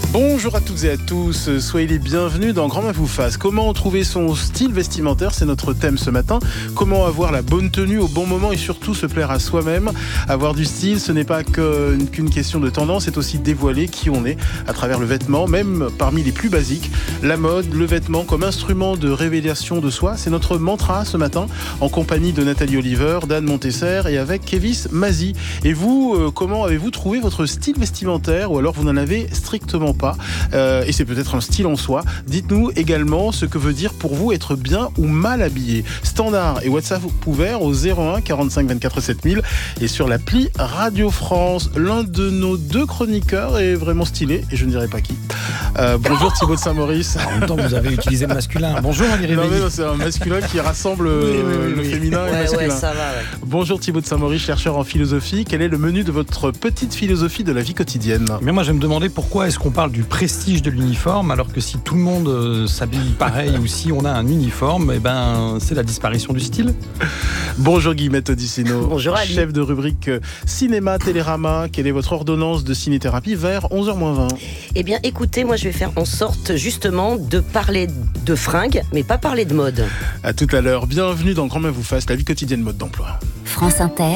Bonjour à toutes et à tous, soyez les bienvenus dans Grand Main vous fasse. Comment trouver son style vestimentaire, c'est notre thème ce matin. Comment avoir la bonne tenue au bon moment et surtout se plaire à soi-même. Avoir du style, ce n'est pas qu'une question de tendance, c'est aussi dévoiler qui on est à travers le vêtement, même parmi les plus basiques. La mode, le vêtement comme instrument de révélation de soi, c'est notre mantra ce matin, en compagnie de Nathalie Oliver, d'Anne Montesser et avec Kévis Mazy. Et vous, comment avez-vous trouvé votre style vestimentaire ou alors vous n'en avez strictement pas, et c'est peut-être un style en soi. Dites-nous également ce que veut dire pour vous être bien ou mal habillé. Standard et WhatsApp ouverts au 01 45 24 7000 et sur l'appli Radio France. L'un de nos deux chroniqueurs est vraiment stylé et je ne dirai pas qui. Bonjour Thibaut de Saint-Maurice. En même temps, vous avez utilisé le masculin. Bonjour Valérie. Non, c'est un masculin qui rassemble le féminin et le masculin. Ouais, ça va, ouais. Bonjour Thibaut de Saint-Maurice, chercheur en philosophie. Quel est le menu de votre petite philosophie de la vie quotidienne ? Mais moi, je vais me demander pourquoi est-ce qu'on parle du prestige de l'uniforme alors que si tout le monde s'habille pareil ou si on a un uniforme, c'est la disparition du style. Bonjour Guillemette Odissino. Bonjour Ali. Chef de rubrique Cinéma Télérama. Quelle est votre ordonnance de ciné-thérapie vers 11h-20 ? Eh bien, écoutez, moi je vais faire en sorte justement de parler de fringues, mais pas parler de mode. À tout à l'heure. Bienvenue dans Grand Main vous fasse, la vie quotidienne mode d'emploi. France Inter.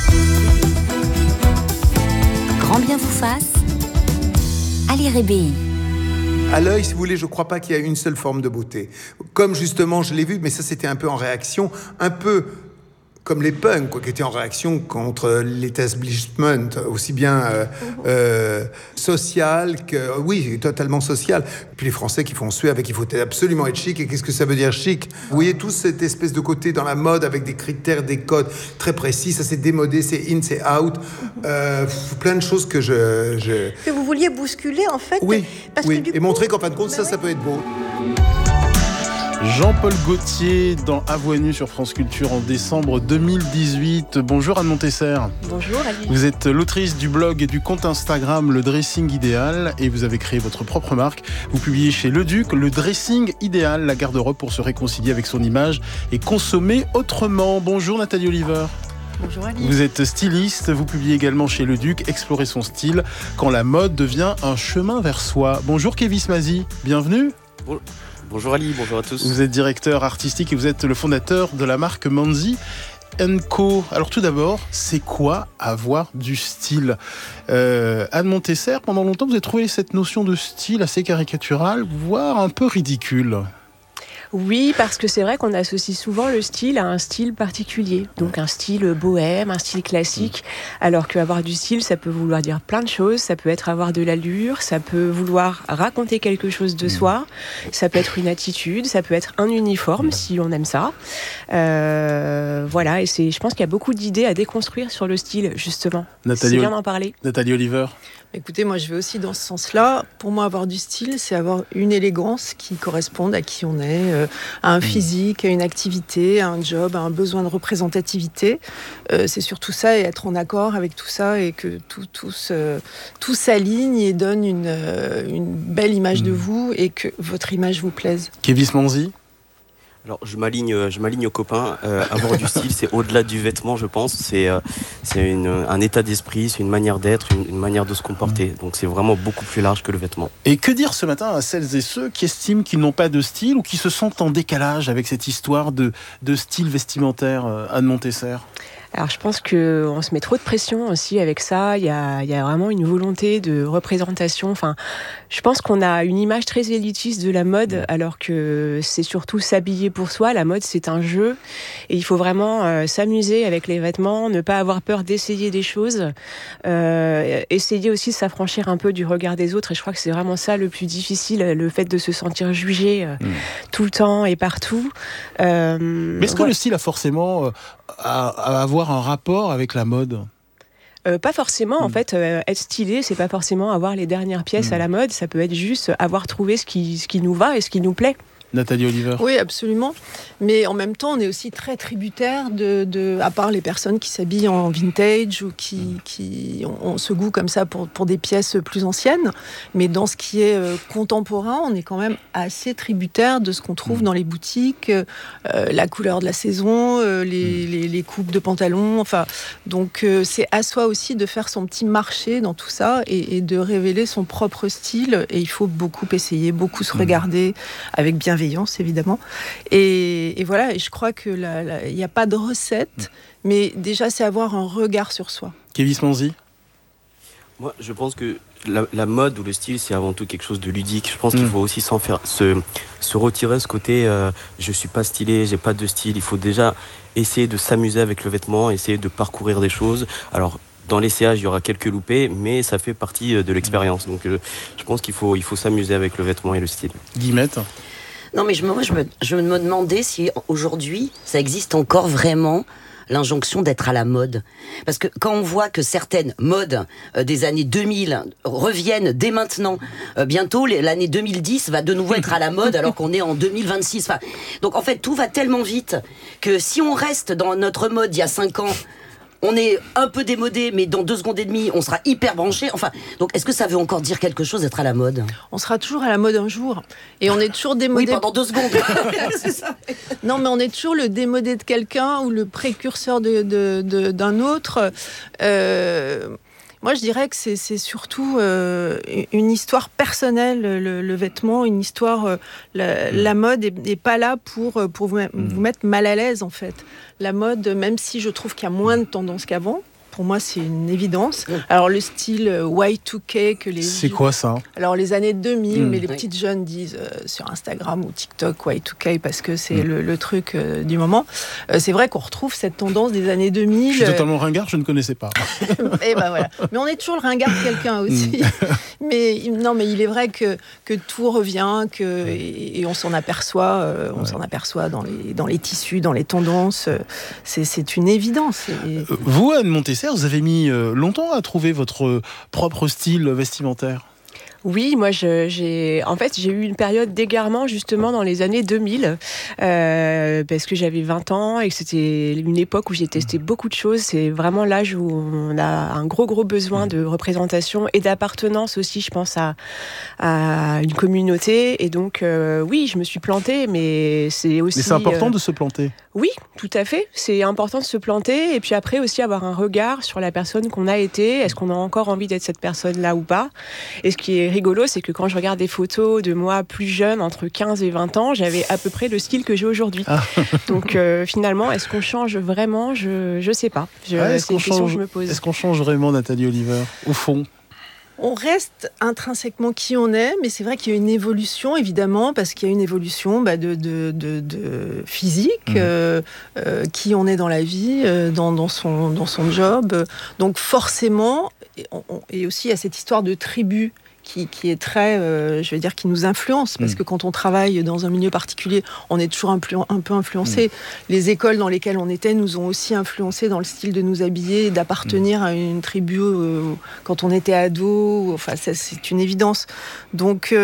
Grand bien vous fasse. Ali Rébéi. À l'œil, si vous voulez, je ne crois pas qu'il y a une seule forme de beauté. Comme justement, je l'ai vu, mais ça c'était un peu en réaction, un peu comme les punks, qui étaient en réaction contre l'établissement, aussi bien social que... Oui, totalement social. Puis les Français qui font suer avec il faut absolument être chic. Et qu'est-ce que ça veut dire chic ? Vous voyez tout cette espèce de côté dans la mode avec des critères, des codes très précis. Ça c'est démodé, c'est in, c'est out. Plein de choses que Que vous vouliez bousculer en fait. Oui, parce oui. Que, du et coup, montrer qu'en fin de compte, ça peut être beau. Jean-Paul Gaultier dans À Voix nue sur France Culture en décembre 2018. Bonjour Anne Montesser. Bonjour Ali. Vous êtes l'autrice du blog et du compte Instagram Le Dressing Idéal et vous avez créé votre propre marque. Vous publiez chez Le Duc Le Dressing Idéal, la garde-robe pour se réconcilier avec son image et consommer autrement. Bonjour Nathalie Oliver. Bonjour Ali. Vous êtes styliste, vous publiez également chez Le Duc Explorer son style quand la mode devient un chemin vers soi. Bonjour Kévis Mazy, bienvenue. Bonjour Ali, bonjour à tous. Vous êtes directeur artistique et vous êtes le fondateur de la marque Manzi & Co. Alors tout d'abord, c'est quoi avoir du style ? Anne Montesser, pendant longtemps, vous avez trouvé cette notion de style assez caricaturale, voire un peu ridicule. Oui, parce que c'est vrai qu'on associe souvent le style à un style particulier. Donc un style bohème, un style classique. Alors qu'avoir du style, ça peut vouloir dire plein de choses. Ça peut être avoir de l'allure, ça peut vouloir raconter quelque chose de soi. Ça peut être une attitude, ça peut être un uniforme si on aime ça. Voilà, et je pense qu'il y a beaucoup d'idées à déconstruire sur le style, justement. C'est bien d'en parler. Nathalie Oliver. Écoutez, moi je vais aussi dans ce sens-là. Pour moi, avoir du style, c'est avoir une élégance qui corresponde à qui on est, à un physique, à une activité, à un job, à un besoin de représentativité. C'est surtout ça, et être en accord avec tout ça, et que tout s'aligne et donne une belle image de vous, et que votre image vous plaise. Kévis Mazy. Alors je m'aligne aux copains. Avoir du style, c'est au-delà du vêtement, je pense. C'est un état d'esprit, c'est une manière d'être, une manière de se comporter. Donc c'est vraiment beaucoup plus large que le vêtement. Et que dire ce matin à celles et ceux qui estiment qu'ils n'ont pas de style ou qui se sentent en décalage avec cette histoire de style vestimentaire, Anne Montesser ? Alors je pense qu'on se met trop de pression aussi avec ça. Il y a vraiment une volonté de représentation. Enfin, je pense qu'on a une image très élitiste de la mode, alors que c'est surtout s'habiller pour soi. La mode, c'est un jeu, et il faut vraiment s'amuser avec les vêtements, ne pas avoir peur d'essayer des choses, essayer aussi de s'affranchir un peu du regard des autres. Et je crois que c'est vraiment ça le plus difficile, le fait de se sentir jugé tout le temps et partout. Mais est-ce que le style a forcément à avoir un rapport avec la mode ? Pas forcément, en fait, être stylé, c'est pas forcément avoir les dernières pièces à la mode, ça peut être juste avoir trouvé ce qui nous va et ce qui nous plaît. Nathalie Oliver. Oui, absolument. Mais en même temps, on est aussi très tributaire à part les personnes qui s'habillent en vintage ou qui ont ce goût comme ça pour des pièces plus anciennes. Mais dans ce qui est contemporain, on est quand même assez tributaire de ce qu'on trouve dans les boutiques, la couleur de la saison, les coupes de pantalons. Enfin, donc c'est à soi aussi de faire son petit marché dans tout ça et de révéler son propre style. Et il faut beaucoup essayer, beaucoup se regarder avec bienveillance, évidemment. Et voilà, et je crois que il n'y a pas de recette, mais déjà, c'est avoir un regard sur soi. Kevin Smanzi. Moi, je pense que la mode ou le style, c'est avant tout quelque chose de ludique. Je pense qu'il faut aussi se retirer ce côté je suis pas stylé, j'ai pas de style. Il faut déjà essayer de s'amuser avec le vêtement, essayer de parcourir des choses. Alors, dans l'essayage, il y aura quelques loupés, mais ça fait partie de l'expérience. Donc, je pense qu'il faut s'amuser avec le vêtement et le style. Guillemette. Non, mais je me demandais si aujourd'hui, ça existe encore vraiment l'injonction d'être à la mode. Parce que quand on voit que certaines modes des années 2000 reviennent dès maintenant, bientôt l'année 2010 va de nouveau être à la mode alors qu'on est en 2026. Enfin, donc en fait, tout va tellement vite que si on reste dans notre mode d'il y a 5 ans, on est un peu démodé, mais dans 2 secondes et demie, on sera hyper branché. Enfin, donc est-ce que ça veut encore dire quelque chose d'être à la mode ? On sera toujours à la mode un jour. Et on est toujours démodé. Oui, pendant 2 secondes. C'est ça. Non, mais on est toujours le démodé de quelqu'un ou le précurseur d'un autre. Moi, je dirais que c'est surtout une histoire personnelle, le vêtement, une histoire... La mode n'est pas là pour vous mettre mal à l'aise, en fait. La mode, même si je trouve qu'il y a moins de tendance qu'avant, pour moi, c'est une évidence. Alors, le style Y2K que les... C'est quoi ça ? Alors, les années 2000, mais les petites jeunes disent sur Instagram ou TikTok Y2K parce que c'est le truc du moment. C'est vrai qu'on retrouve cette tendance des années 2000. Je suis totalement ringard, je ne connaissais pas. Et ben voilà. Mais on est toujours le ringard de quelqu'un aussi. Mais il est vrai que tout revient, et on s'en aperçoit. On s'en aperçoit dans les tissus, dans les tendances. C'est une évidence. Vous, Anne Montesser, vous avez mis longtemps à trouver votre propre style vestimentaire. Oui, moi j'ai eu une période d'égarement justement dans les années 2000 parce que j'avais 20 ans et que c'était une époque où j'ai testé beaucoup de choses. C'est vraiment l'âge où on a un gros besoin de représentation et d'appartenance aussi, je pense, à une communauté. Et donc oui, je me suis plantée, mais c'est aussi... Mais c'est important de se planter. Oui, tout à fait. C'est important de se planter et puis après aussi avoir un regard sur la personne qu'on a été. Est-ce qu'on a encore envie d'être cette personne-là ou pas ? Et ce qui est rigolo, c'est que quand je regarde des photos de moi plus jeune, entre 15 et 20 ans, j'avais à peu près le style que j'ai aujourd'hui. Donc finalement, est-ce qu'on change vraiment ? Je sais pas. C'est une question que je me pose. Est-ce qu'on change vraiment, Nathalie Oliver, au fond ? On reste intrinsèquement qui on est, mais c'est vrai qu'il y a une évolution, évidemment, parce qu'il y a une évolution de physique, qui on est dans la vie, dans son job. Donc forcément, et aussi il y a cette histoire de tribu qui est très, qui nous influence, parce que quand on travaille dans un milieu particulier, on est toujours un peu influencé. Les écoles dans lesquelles on était nous ont aussi influencé dans le style de nous habiller, d'appartenir à une tribu quand on était ado. Enfin, ça, c'est une évidence. Donc,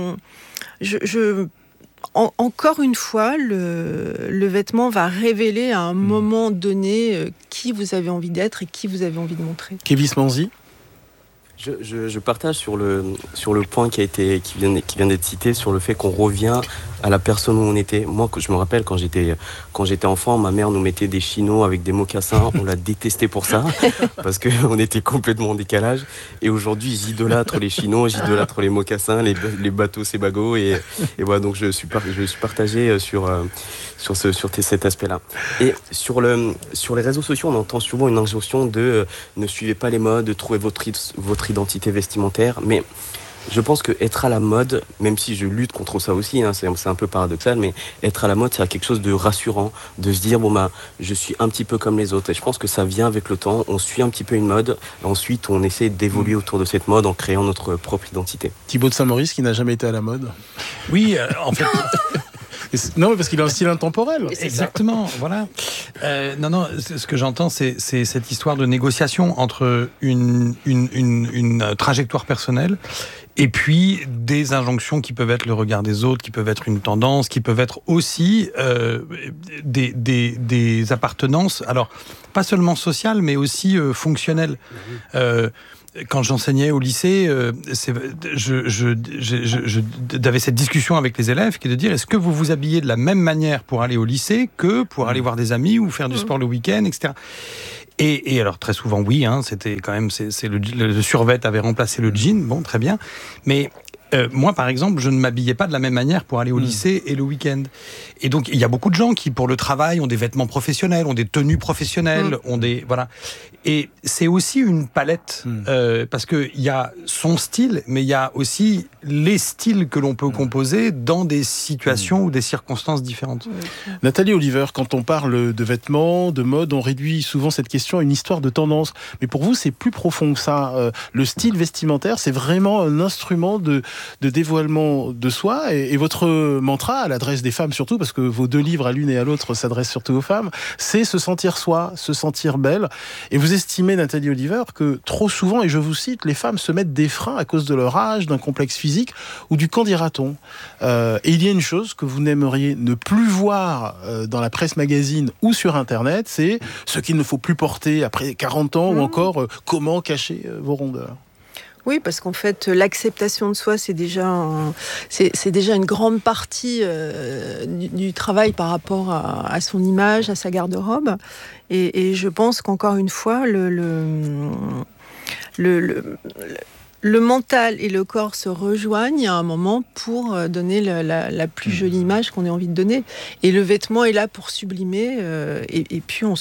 encore une fois, le vêtement va révéler à un moment donné qui vous avez envie d'être et qui vous avez envie de montrer. Kevin Smanzi. Je partage sur le point qui vient d'être cité, sur le fait qu'on revient à la personne où on était. Moi, je me rappelle quand j'étais enfant, ma mère nous mettait des chinos avec des mocassins. On l'a détesté pour ça parce qu'on était complètement en décalage. Et aujourd'hui, j'idolâtre les chinos, j'idolâtre les mocassins, les bateaux Sebago et voilà. Donc je suis partagé sur cet aspect-là. Et sur les réseaux sociaux, on entend souvent une injonction de ne suivez pas les modes, trouvez votre identité vestimentaire, mais je pense que être à la mode, même si je lutte contre ça aussi, c'est un peu paradoxal, mais être à la mode, c'est quelque chose de rassurant, de se dire je suis un petit peu comme les autres. Et je pense que ça vient avec le temps. On suit un petit peu une mode, ensuite on essaie d'évoluer autour de cette mode en créant notre propre identité. Thibaut de Saint-Maurice qui n'a jamais été à la mode. Oui, en fait. Non, mais parce qu'il a un style intemporel. Exactement, voilà. Non, ce que j'entends, c'est cette histoire de négociation entre une trajectoire personnelle et puis des injonctions qui peuvent être le regard des autres, qui peuvent être une tendance, qui peuvent être aussi des appartenances, alors pas seulement sociales, mais aussi fonctionnelles. Quand j'enseignais au lycée, j'avais cette discussion avec les élèves qui est de dire, est-ce que vous vous habillez de la même manière pour aller au lycée que pour aller voir des amis ou faire du sport le week-end, etc. Et alors très souvent oui, c'était quand même le survêt avait remplacé le jean, bon très bien, mais moi, par exemple, je ne m'habillais pas de la même manière pour aller au lycée et le week-end. Et donc, il y a beaucoup de gens qui, pour le travail, ont des vêtements professionnels, ont des tenues professionnelles, voilà. Et c'est aussi une palette, parce qu'il y a son style, mais il y a aussi les styles que l'on peut composer dans des situations ou des circonstances différentes. Nathalie Oliver, quand on parle de vêtements, de mode, on réduit souvent cette question à une histoire de tendance. Mais pour vous, c'est plus profond que ça. Le style vestimentaire, c'est vraiment un instrument de dévoilement de soi, et votre mantra à l'adresse des femmes surtout, parce que vos 2 livres à l'une et à l'autre s'adressent surtout aux femmes, c'est se sentir soi, se sentir belle. Et vous estimez, Nathalie Oliver, que trop souvent, et je vous cite, les femmes se mettent des freins à cause de leur âge, d'un complexe physique ou du qu'en dira-t-on. Et il y a une chose que vous n'aimeriez ne plus voir dans la presse magazine ou sur Internet, c'est ce qu'il ne faut plus porter après 40 ans, ou encore comment cacher vos rondeurs. Oui, parce qu'en fait, l'acceptation de soi, c'est déjà une grande partie du travail par rapport à son image, à sa garde-robe. Et je pense qu'encore une fois, le mental et le corps se rejoignent à un moment pour donner la plus jolie image qu'on ait envie de donner. Et le vêtement est là pour sublimer. Et puis on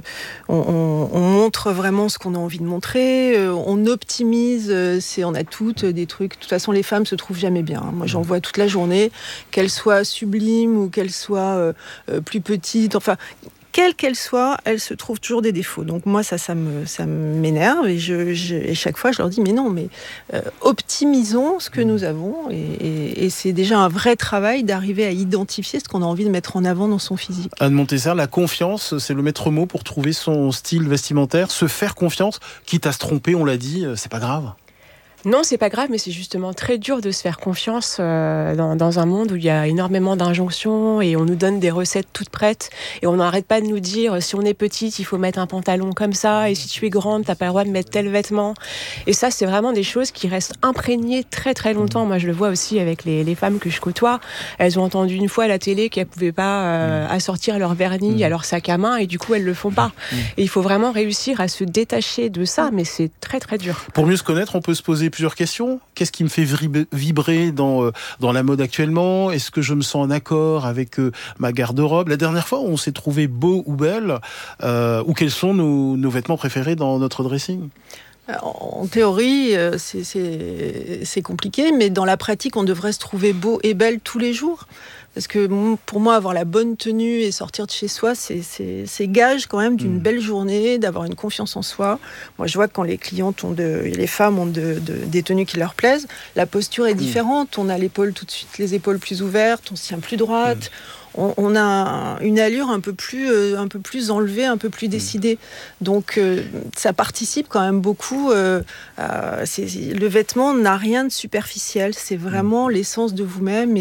montre vraiment ce qu'on a envie de montrer. On optimise. On a toutes des trucs. De toute façon, les femmes se trouvent jamais bien. Moi, j'en vois toute la journée, qu'elles soient sublimes ou qu'elles soient plus petites. Enfin, quelle qu'elle soit, elle se trouve toujours des défauts. Donc moi, ça m'énerve, et chaque fois, je leur dis, mais non, optimisons ce que nous avons, et c'est déjà un vrai travail d'arriver à identifier ce qu'on a envie de mettre en avant dans son physique. Anne Montesser, la confiance, c'est le maître mot pour trouver son style vestimentaire, se faire confiance, quitte à se tromper, on l'a dit, c'est pas grave. Non, c'est pas grave, mais c'est justement très dur de se faire confiance dans un monde où il y a énormément d'injonctions et on nous donne des recettes toutes prêtes et on n'arrête pas de nous dire si on est petite, il faut mettre un pantalon comme ça, et si tu es grande, t'as pas le droit de mettre tel vêtement. Et ça, c'est vraiment des choses qui restent imprégnées très très longtemps. Moi, je le vois aussi avec les femmes que je côtoie. Elles ont entendu une fois à la télé qu'elles pouvaient pas assortir leur vernis à leur sac à main, et du coup, elles le font pas. Et il faut vraiment réussir à se détacher de ça, mais c'est très très dur. Pour mieux se connaître, on peut se poser plusieurs questions. Qu'est-ce qui me fait vibrer dans la mode actuellement? Est-ce que je me sens en accord avec ma garde-robe? La dernière fois, on s'est trouvé beau ou belle, ou quels sont nos vêtements préférés dans notre dressing? En théorie, c'est compliqué, mais dans la pratique, on devrait se trouver beau et belle tous les jours. Parce que pour moi, avoir la bonne tenue et sortir de chez soi, c'est gage quand même d'une belle journée, d'avoir une confiance en soi. Moi, je vois que quand les clientes les femmes ont des tenues qui leur plaisent, la posture est différente. On a l'épaule tout de suite, les épaules plus ouvertes, on se tient plus droite. On a une allure un peu plus enlevée, un peu plus décidée. Donc, ça participe quand même beaucoup. Le vêtement n'a rien de superficiel. C'est vraiment l'essence de vous-même,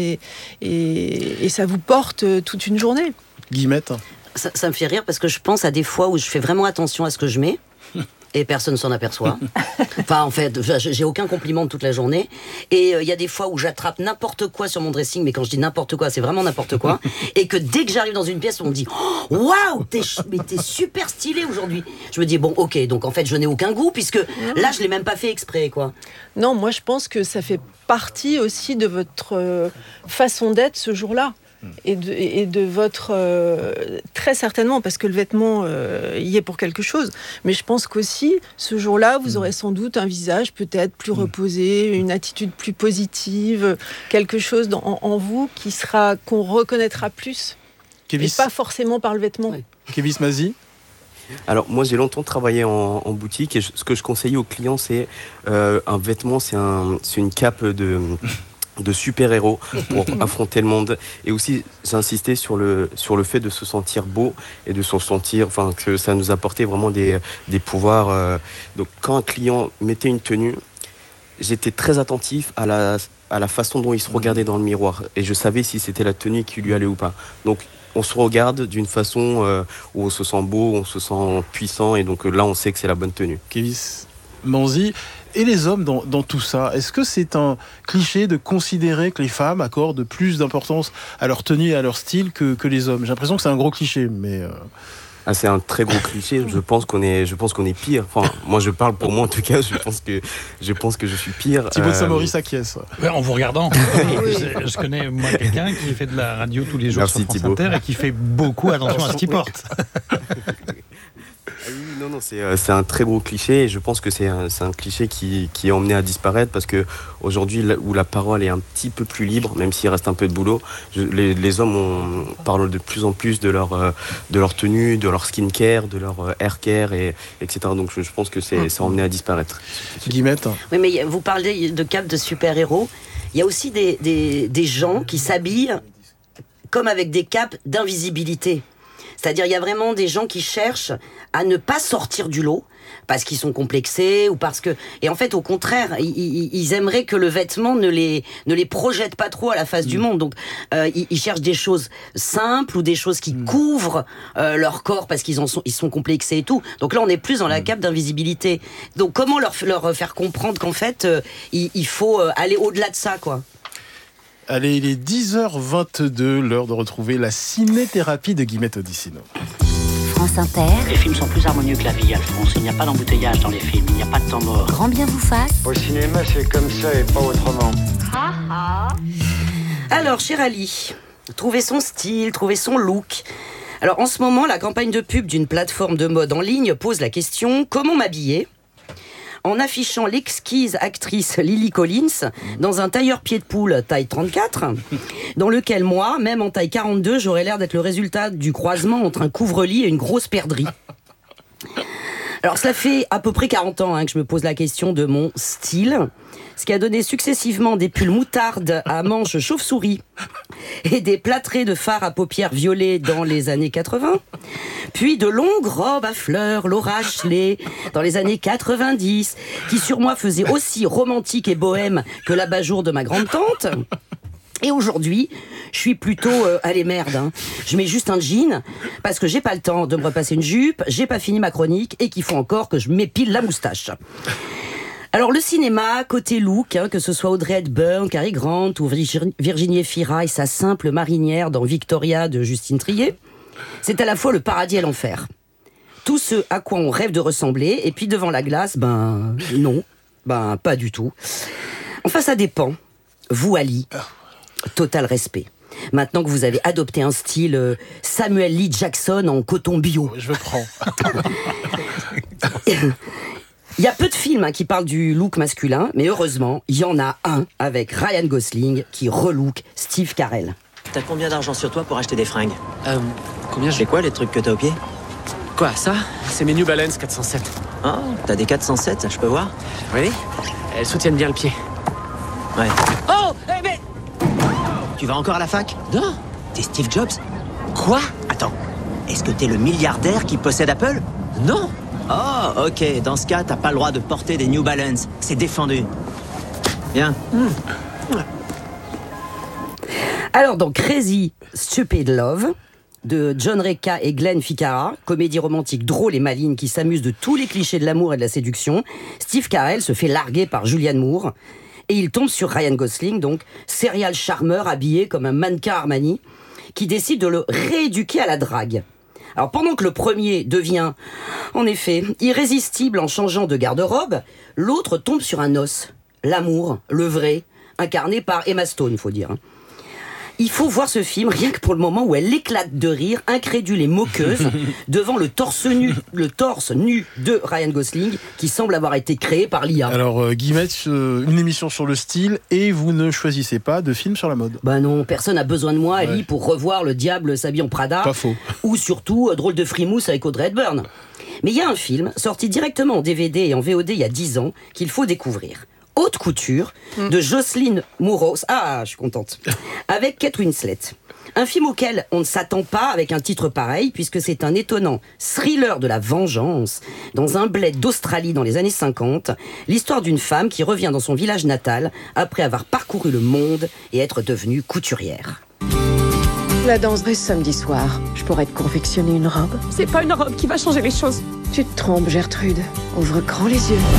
et ça vous porte toute une journée. Guillemette. Ça me fait rire parce que je pense à des fois où je fais vraiment attention à ce que je mets. Et personne s'en aperçoit. Enfin, en fait, j'ai aucun compliment de toute la journée. Et il y a des fois où j'attrape n'importe quoi sur mon dressing, mais quand je dis n'importe quoi, c'est vraiment n'importe quoi. Et que dès que j'arrive dans une pièce, on me dit « Waouh, t'es super stylé aujourd'hui !» Je me dis « Bon, ok, donc en fait, je n'ai aucun goût, puisque là, je l'ai même pas fait exprès, quoi. » Non, moi, je pense que ça fait partie aussi de votre façon d'être ce jour-là. Et de votre... très certainement, parce que le vêtement y est pour quelque chose. Mais je pense qu'aussi, ce jour-là, vous aurez sans doute un visage peut-être plus reposé, une attitude plus positive, quelque chose en vous qu'on reconnaîtra plus. Et pas forcément par le vêtement. Oui. Kévis Mazi. Alors moi j'ai longtemps travaillé en boutique, et ce que je conseille aux clients, c'est un vêtement, c'est une cape de super-héros pour affronter le monde. Et aussi, j'insistais sur le fait de se sentir beau et de se sentir, enfin, que ça nous apportait vraiment des pouvoirs. Donc, quand un client mettait une tenue, j'étais très attentif à la façon dont il se regardait dans le miroir. Et je savais si c'était la tenue qui lui allait ou pas. Donc, on se regarde d'une façon où on se sent beau, on se sent puissant. Et donc là, on sait que c'est la bonne tenue. Kévis Manzi. Et les hommes dans tout ça, est-ce que c'est un cliché de considérer que les femmes accordent plus d'importance à leur tenue et à leur style que les hommes? J'ai l'impression que c'est un gros cliché, mais... Ah, c'est un très gros cliché. Je pense qu'on est pire. Enfin, moi, je parle pour moi en tout cas. Je pense que je suis pire. Thibaut de Saint-Maurice s'acquiesce. Ouais, en vous regardant, je connais moi quelqu'un qui fait de la radio tous les jours sur France Inter et qui fait beaucoup attention à ce qu'il porte. Non, c'est un très gros cliché et je pense que c'est un cliché qui est emmené à disparaître parce que aujourd'hui où la parole est un petit peu plus libre, même s'il reste un peu de boulot, les hommes parlent de plus en plus de leur tenue, de leur skincare, de leur hair care, etc. Donc je pense que c'est emmené à disparaître. Guillemette. Oui, mais vous parlez de cap de super-héros. Il y a aussi des gens qui s'habillent comme avec des capes d'invisibilité. C'est-à-dire, il y a vraiment des gens qui cherchent à ne pas sortir du lot parce qu'ils sont complexés ou parce que... Et en fait, au contraire, ils aimeraient que le vêtement ne les projette pas trop à la face du monde. Donc, ils cherchent des choses simples ou des choses qui couvrent leur corps parce qu'ils sont complexés et tout. Donc là, on est plus dans la cape d'invisibilité. Donc, comment leur faire comprendre qu'en fait, il faut aller au-delà de ça, quoi? Allez, il est 10h22, l'heure de retrouver la ciné-thérapie de Guillemette Odissino. France Inter. Les films sont plus harmonieux que la vie, Alphonse. Il n'y a pas d'embouteillage dans les films, il n'y a pas de temps mort. Grand bien vous fasse. Au cinéma, c'est comme ça et pas autrement. Alors, cher Ali, trouver son style, trouver son look. Alors, en ce moment, la campagne de pub d'une plateforme de mode en ligne pose la question « Comment m'habiller ?» en affichant l'exquise actrice Lily Collins dans un tailleur pied de poule taille 34, dans lequel moi, même en taille 42, j'aurais l'air d'être le résultat du croisement entre un couvre-lit et une grosse perdrix. Alors, cela fait à peu près 40 ans que je me pose la question de mon style, ce qui a donné successivement des pulls moutarde à manches chauve-souris et des plâtrés de fard à paupières violet dans les années 80, puis de longues robes à fleurs, Laura Ashley, dans les années 90, qui sur moi faisaient aussi romantique et bohème que l'abat-jour de ma grande-tante. Et aujourd'hui, je suis plutôt allez merde. Je mets juste un jean parce que j'ai pas le temps de me repasser une jupe, j'ai pas fini ma chronique et qu'il faut encore que je m'épile la moustache. Alors le cinéma, côté look, que ce soit Audrey Hepburn, Cary Grant ou Virginie Efira et sa simple marinière dans Victoria de Justine Triet, c'est à la fois le paradis et l'enfer. Tout ce à quoi on rêve de ressembler et puis devant la glace, non, pas du tout. Enfin ça dépend. Vous Ali, total respect. Maintenant que vous avez adopté un style Samuel Lee Jackson en coton bio. Je prends. Il y a peu de films qui parlent du look masculin, mais heureusement, il y en a un avec Ryan Gosling qui relook Steve Carell. T'as combien d'argent sur toi pour acheter des fringues? Combien C'est quoi les trucs que t'as au pied? Quoi, ça? C'est mes New Balance 407. Ah, t'as des 407, je peux voir? Oui, elles soutiennent bien le pied. Ouais. Oh, mais... Tu vas encore à la fac? Non. T'es Steve Jobs? Quoi? Attends, est-ce que t'es le milliardaire qui possède Apple? Non. Oh, ok, dans ce cas, t'as pas le droit de porter des New Balance. C'est défendu. Bien. Alors, dans Crazy Stupid Love, de John Reca et Glenn Ficarra, comédie romantique drôle et maligne qui s'amuse de tous les clichés de l'amour et de la séduction, Steve Carell se fait larguer par Julianne Moore et il tombe sur Ryan Gosling, donc serial charmeur habillé comme un mannequin Armani, qui décide de le rééduquer à la drague. Alors pendant que le premier devient, en effet, irrésistible en changeant de garde-robe, l'autre tombe sur un os, l'amour, le vrai, incarné par Emma Stone, faut dire. Il faut voir ce film rien que pour le moment où elle éclate de rire, incrédule et moqueuse, devant le torse nu de Ryan Gosling, qui semble avoir été créé par l'IA. Alors Guillemette, une émission sur le style et vous ne choisissez pas de film sur la mode. Bah non, personne n'a besoin de moi, Ali, pour revoir Le Diable s'habille en Prada. Pas faux. Ou surtout Drôle de frimousse avec Audrey Hepburn. Mais il y a un film sorti directement en DVD et en VOD il y a 10 ans qu'il faut découvrir. haute couture de Jocelyne Mouros. Ah, je suis contente. Avec Kate Winslet. Un film auquel on ne s'attend pas avec un titre pareil, puisque c'est un étonnant thriller de la vengeance dans un bled d'Australie dans les années 50. L'histoire d'une femme qui revient dans son village natal après avoir parcouru le monde et être devenue couturière. La danse est samedi soir. Je pourrais te confectionner une robe. C'est pas une robe qui va changer les choses. Tu te trompes, Gertrude. Ouvre grand les yeux.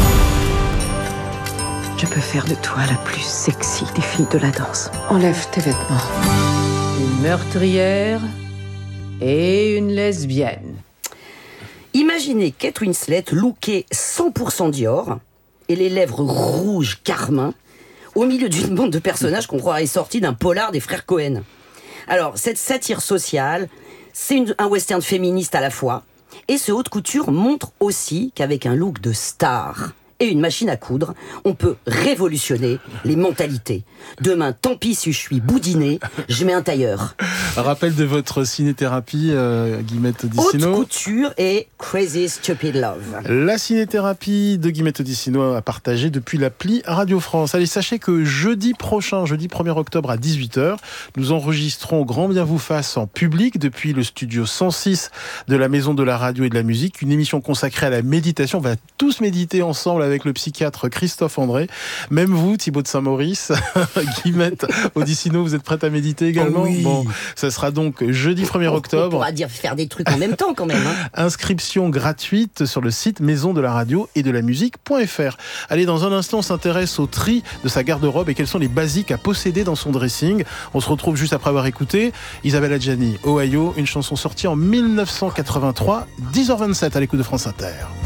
Je peux faire de toi la plus sexy des filles de la danse. Enlève tes vêtements. Une meurtrière et une lesbienne. Imaginez Kate Winslet lookée 100% Dior et les lèvres rouges carmin au milieu d'une bande de personnages qu'on croirait sortis d'un polar des frères Cohen. Alors, cette satire sociale, c'est un western féministe à la fois. Et ce haute couture montre aussi qu'avec un look de star et une machine à coudre, on peut révolutionner les mentalités. Demain, tant pis si je suis boudiné, je mets un tailleur. Rappel de votre cinéthérapie, Guillemette Odissino. Haute couture et Crazy Stupid Love. La cinéthérapie de Guillemette Odissino à partager depuis l'appli Radio France. Allez, sachez que jeudi prochain, jeudi 1er octobre à 18h, nous enregistrons Grand Bien vous fasse en public depuis le studio 106 de la Maison de la Radio et de la Musique, une émission consacrée à la méditation. On va tous méditer ensemble avec le psychiatre Christophe André. Même vous, Thibaut de Saint-Maurice, Guillemette Odissino, vous êtes prête à méditer également? Oui. Bon, ça sera donc jeudi 1er octobre. On pourra dire faire des trucs en même temps quand même. Inscription gratuite sur le site maison de la radio et de la musique.fr. Allez, dans un instant, on s'intéresse au tri de sa garde-robe et quels sont les basiques à posséder dans son dressing. On se retrouve juste après avoir écouté Isabelle Adjani, Ohio, une chanson sortie en 1983, 10h27 à l'écoute de France Inter.